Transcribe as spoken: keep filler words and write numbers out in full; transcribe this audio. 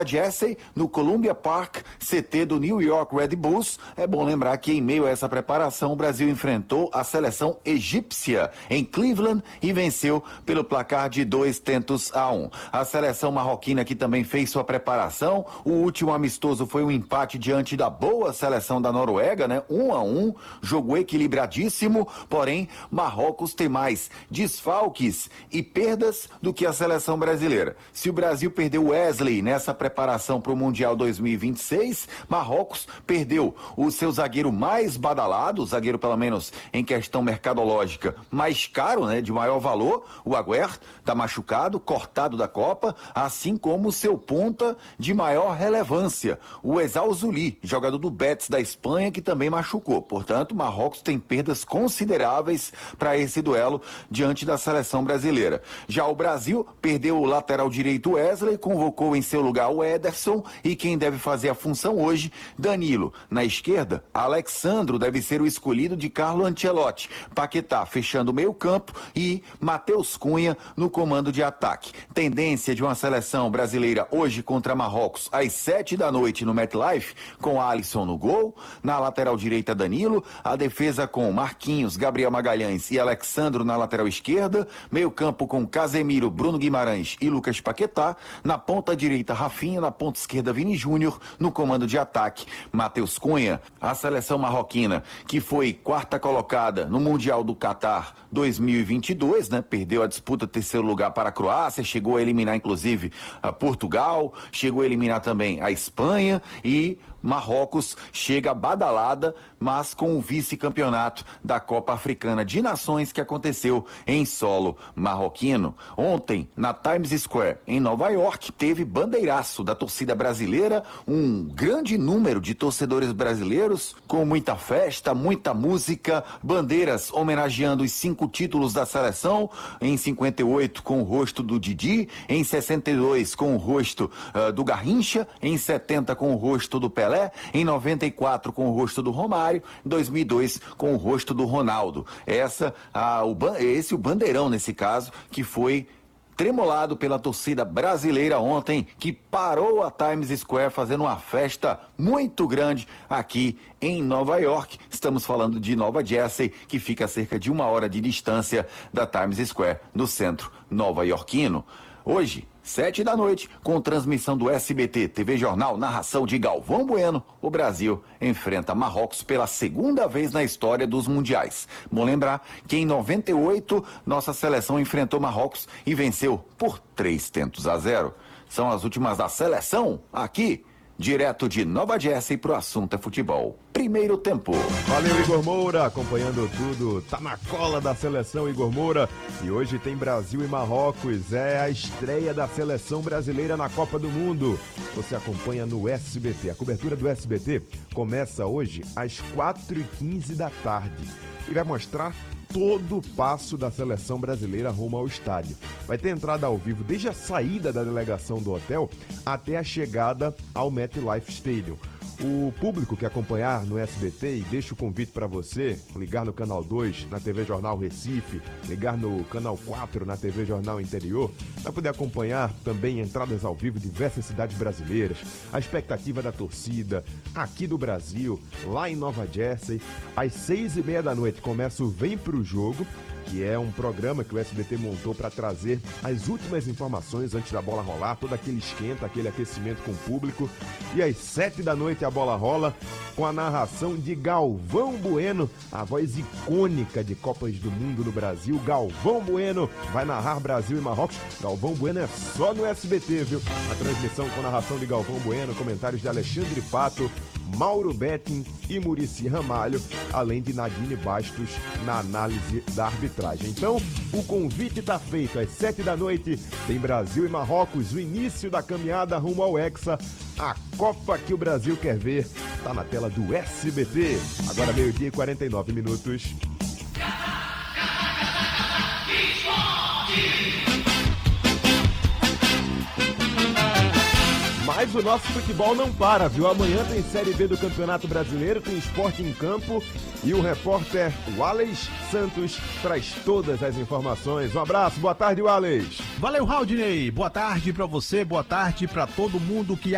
Jersey, no Columbia Park, C T do New York Red Bulls. É bom lembrar que em meio a essa preparação, o Brasil enfrentou a seleção egípcia em Cleveland e venceu pelo placar de dois tentos a um. A seleção marroquina que também fez sua preparação. O último amistoso foi um empate diante da boa seleção da Noruega, né? Um a um, jogo equilibradíssimo, porém Marrocos tem mais desfalques e perdas do que a seleção brasileira. Se o Brasil perdeu Wesley nessa preparação preparação para o Mundial dois mil e vinte e seis, Marrocos perdeu o seu zagueiro mais badalado, o zagueiro pelo menos em questão mercadológica mais caro, né, de maior valor, o Agüer, está machucado, cortado da Copa, assim como o seu ponta de maior relevância, o Ezal Zuli, jogador do Betis da Espanha, que também machucou. Portanto, Marrocos tem perdas consideráveis para esse duelo diante da seleção brasileira. Já o Brasil perdeu o lateral direito Wesley, convocou em seu lugar o Ederson e quem deve fazer a função hoje, Danilo. Na esquerda, Alexandro deve ser o escolhido de Carlo Ancelotti. Paquetá fechando o meio campo e Matheus Cunha no comando de ataque. Tendência de uma seleção brasileira hoje contra Marrocos às sete da noite no MetLife, com Alisson no gol, na lateral direita Danilo, a defesa com Marquinhos, Gabriel Magalhães e Alexandro na lateral esquerda, meio campo com Casemiro, Bruno Guimarães e Lucas Paquetá, na ponta direita Rafinha, na ponta esquerda Vini Júnior, no comando de ataque Matheus Cunha. A seleção marroquina, que foi quarta colocada no Mundial do Catar dois mil e vinte e dois, né? Perdeu a disputa terceiro lugar para a Croácia, chegou a eliminar inclusive a Portugal, chegou a eliminar também a Espanha e Marrocos chega badalada, mas com o vice-campeonato da Copa Africana de Nações que aconteceu em solo marroquino. Ontem, na Times Square, em Nova York, teve bandeiraço da torcida brasileira, um grande número de torcedores brasileiros, com muita festa, muita música, bandeiras homenageando os cinco títulos da seleção, em cinquenta e oito com o rosto do Didi, em sessenta e dois com o rosto uh, do Garrincha, em setenta com o rosto do Pelé, em noventa e quatro com o rosto do Romário, em dois mil e dois com o rosto do Ronaldo. Essa, a, o, esse o bandeirão nesse caso, que foi tremolado pela torcida brasileira ontem, que parou a Times Square fazendo uma festa muito grande aqui em Nova York. Estamos falando de Nova Jersey, que fica a cerca de uma hora de distância da Times Square, no centro nova-iorquino. Hoje, sete da noite, com transmissão do S B T, T V Jornal, narração de Galvão Bueno, o Brasil enfrenta Marrocos pela segunda vez na história dos mundiais. Bom lembrar que em noventa e oito, nossa seleção enfrentou Marrocos e venceu por três tentos a zero. São as últimas da seleção aqui, direto de Nova Jersey para o assunto é futebol. Primeiro tempo. Valeu, Igor Moura, acompanhando tudo. Tá na cola da seleção, Igor Moura. E hoje tem Brasil e Marrocos. É a estreia da seleção brasileira na Copa do Mundo. Você acompanha no S B T. A cobertura do S B T começa hoje às quatro e quinze da tarde. E vai mostrar todo o passo da seleção brasileira rumo ao estádio. Vai ter entrada ao vivo desde a saída da delegação do hotel até a chegada ao MetLife Stadium. O público que acompanhar no S B T, e deixa o convite para você ligar no Canal dois, na T V Jornal Recife, ligar no Canal quatro, na T V Jornal Interior, vai poder acompanhar também entradas ao vivo de diversas cidades brasileiras, a expectativa da torcida aqui do Brasil, lá em Nova Jersey. Às seis e meia da noite começa o Vem Pro Jogo, que é um programa que o S B T montou para trazer as últimas informações antes da bola rolar, todo aquele esquenta, aquele aquecimento com o público. E às sete da noite a bola rola com a narração de Galvão Bueno, a voz icônica de Copas do Mundo no Brasil. Galvão Bueno vai narrar Brasil e Marrocos. Galvão Bueno é só no S B T, viu? A transmissão com narração de Galvão Bueno, comentários de Alexandre Pato, Mauro Betting e Muricy Ramalho, além de Nadine Bastos na análise da arbitragem. Então, o convite está feito. Às sete da noite tem Brasil e Marrocos, o início da caminhada rumo ao Hexa. A Copa que o Brasil quer ver está na tela do S B T. Agora meio-dia e quarenta e nove minutos. Mas o nosso futebol não para, viu? Amanhã tem Série B do Campeonato Brasileiro, tem esporte em campo e o repórter Wallace Santos traz todas as informações. Um abraço, boa tarde, Wallace. Valeu, Raudinei. Boa tarde pra você, boa tarde pra todo mundo que